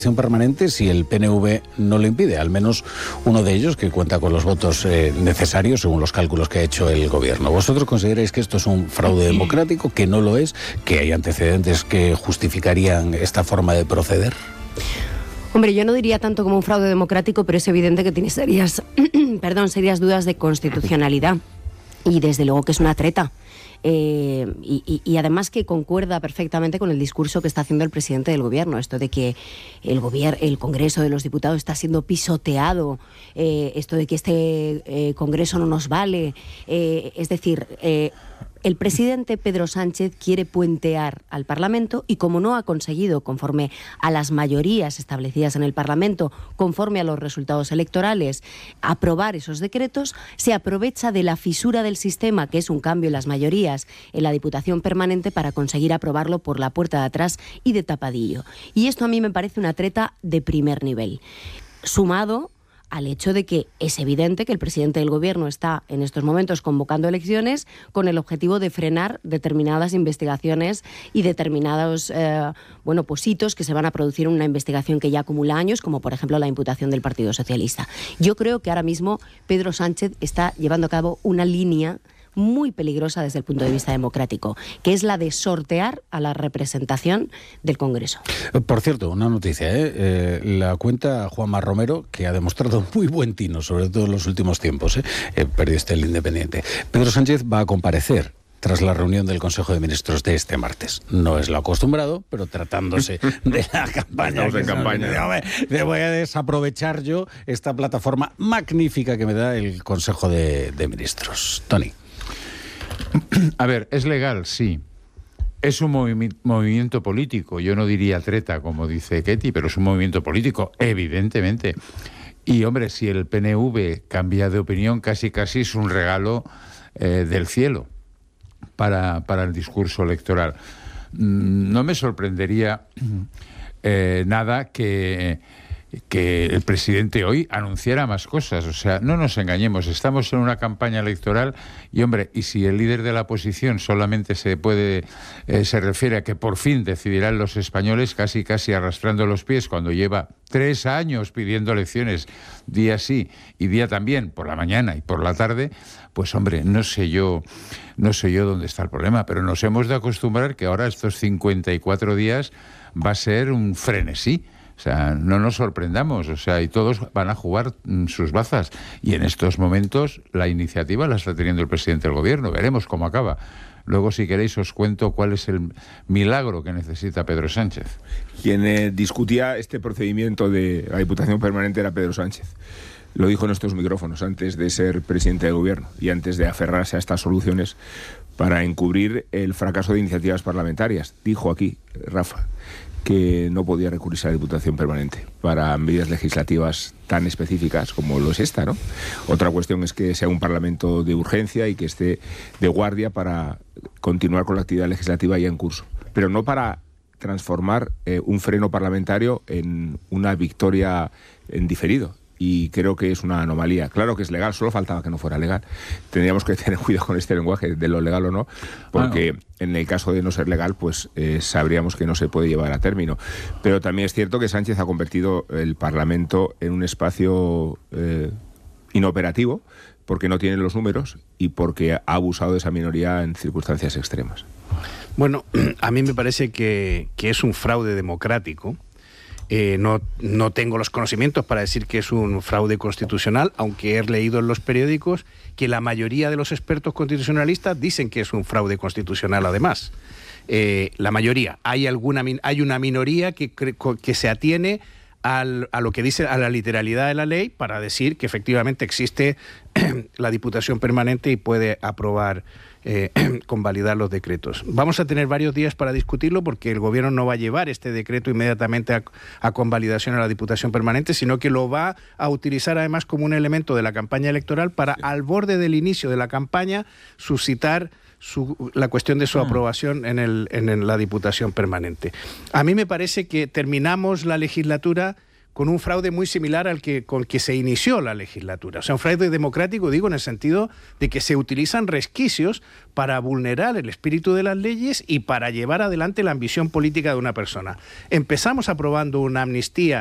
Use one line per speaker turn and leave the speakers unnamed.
permanente si el PNV no lo impide, al menos uno de ellos que cuenta con los votos necesarios según los cálculos que ha hecho el gobierno. ¿Vosotros consideráis que esto es un fraude democrático, que no lo es, que hay antecedentes que justificarían esta forma de proceder?
Hombre, yo no diría tanto como un fraude democrático, pero es evidente que tiene serias dudas de constitucionalidad y desde luego que es una treta. Y además que concuerda perfectamente con el discurso que está haciendo el presidente del gobierno, esto de que el Congreso de los Diputados está siendo pisoteado, esto de que este Congreso no nos vale, es decir, el presidente Pedro Sánchez quiere puentear al Parlamento y como no ha conseguido, conforme a las mayorías establecidas en el Parlamento, conforme a los resultados electorales, aprobar esos decretos, se aprovecha de la fisura del sistema, que es un cambio en las mayorías en la Diputación Permanente, para conseguir aprobarlo por la puerta de atrás y de tapadillo. Y esto a mí me parece una treta de primer nivel, sumado al hecho de que es evidente que el presidente del gobierno está en estos momentos convocando elecciones con el objetivo de frenar determinadas investigaciones y determinados hitos que se van a producir en una investigación que ya acumula años, como por ejemplo la imputación del Partido Socialista. Yo creo que ahora mismo Pedro Sánchez está llevando a cabo una línea muy peligrosa desde el punto de vista democrático, que es la de sortear a la representación del Congreso.
Por cierto, una noticia, la cuenta Juanma Romero, que ha demostrado muy buen tino, sobre todo en los últimos tiempos, periodista del Independiente. Pedro Sánchez va a comparecer tras la reunión del Consejo de Ministros de este martes. No es lo acostumbrado, pero tratándose de la campaña.
Estamos en campaña.
Voy a desaprovechar yo esta plataforma magnífica que me da el Consejo de Ministros. Tony.
A ver, es legal, sí. Es un movimiento político. Yo no diría treta, como dice Ketty, pero es un movimiento político, evidentemente. Y, hombre, si el PNV cambia de opinión, casi es un regalo del cielo para el discurso electoral. No me sorprendería nada que el presidente hoy anunciara más cosas. O sea, no nos engañemos, estamos en una campaña electoral y, hombre, y si el líder de la oposición solamente se refiere a que por fin decidirán los españoles, casi arrastrando los pies, cuando lleva 3 años pidiendo elecciones, día sí y día también, por la mañana y por la tarde, pues, hombre, no sé yo dónde está el problema, pero nos hemos de acostumbrar que ahora estos 54 días va a ser un frenesí. O sea, no nos sorprendamos, o sea, y todos van a jugar sus bazas. Y en estos momentos la iniciativa la está teniendo el presidente del gobierno. Veremos cómo acaba. Luego, si queréis, os cuento cuál es el milagro que necesita Pedro Sánchez.
Quien discutía este procedimiento de la Diputación Permanente era Pedro Sánchez. Lo dijo en estos micrófonos antes de ser presidente del gobierno y antes de aferrarse a estas soluciones para encubrir el fracaso de iniciativas parlamentarias. Dijo aquí, Rafa, que no podía recurrirse a la Diputación Permanente para medidas legislativas tan específicas como lo es esta, ¿no? Otra cuestión es que sea un Parlamento de urgencia y que esté de guardia para continuar con la actividad legislativa ya en curso, pero no para transformar un freno parlamentario en una victoria en diferido. Y creo que es una anomalía. Claro que es legal, solo faltaba que no fuera legal. Tendríamos que tener cuidado con este lenguaje de lo legal o no, porque en el caso de no ser legal, pues sabríamos que no se puede llevar a término. Pero también es cierto que Sánchez ha convertido el Parlamento en un espacio inoperativo, porque no tiene los números y porque ha abusado de esa minoría en circunstancias extremas.
Bueno, a mí me parece que es un fraude democrático. No tengo los conocimientos para decir que es un fraude constitucional, aunque he leído en los periódicos que la mayoría de los expertos constitucionalistas dicen que es un fraude constitucional además. La mayoría. Hay una minoría que se atiene a lo que dice, a la literalidad de la ley, para decir que efectivamente existe la Diputación Permanente y puede aprobar, convalidar los decretos. Vamos a tener varios días para discutirlo, porque el gobierno no va a llevar este decreto inmediatamente a convalidación a la Diputación Permanente, sino que lo va a utilizar además como un elemento de la campaña electoral para, al borde del inicio de la campaña, suscitar la cuestión de su aprobación en la Diputación Permanente. A mí me parece que terminamos la legislatura con un fraude muy similar al con que se inició la legislatura. O sea, un fraude democrático, digo, en el sentido de que se utilizan resquicios para vulnerar el espíritu de las leyes y para llevar adelante la ambición política de una persona. Empezamos aprobando una amnistía